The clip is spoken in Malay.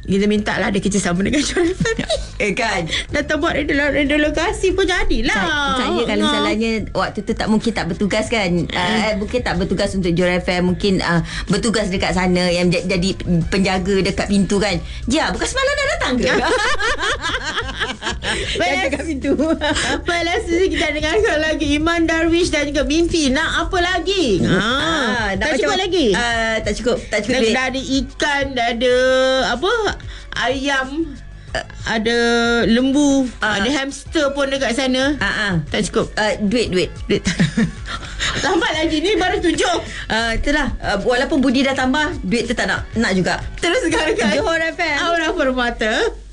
kita minta lah ada kerjasama dengan Johor FM. Kan. Datang buat radio lokasi pun jadilah. Saya kalau misalnya waktu tu mungkin tak bertugas kan. Mungkin tak bertugas untuk Johor FM, mungkin bertugas dekat sana yang jadi penjaga dekat pintu kan. Ya, bukan semalam dah datang ke? Jaga dekat pintu. Balas kita dengarkan lagi Iman Darwish dan juga Mimpi. Nak apa lagi? Tak cukup lagi? Tak cukup duit. Dah ada ikan, dah ada apa? Ayam, ada lembu, ada hamster pun dekat sana. Tak cukup. Duit. Lambat lagi ni baru 7. Itulah. Walaupun budi dah tambah, duit tu tak nak juga. Terus dengarkan Johor FM Aura Permata.